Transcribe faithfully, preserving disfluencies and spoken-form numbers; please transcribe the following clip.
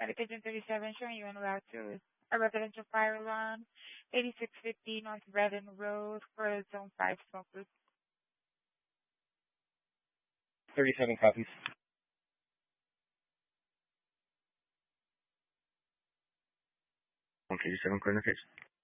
Medic Agent thirty-seven showing you en route to a residential fire alarm, eighty-six fifty North Redden Road for Zone five smoke group. thirty-seven copies. one thirty-seven, clear location.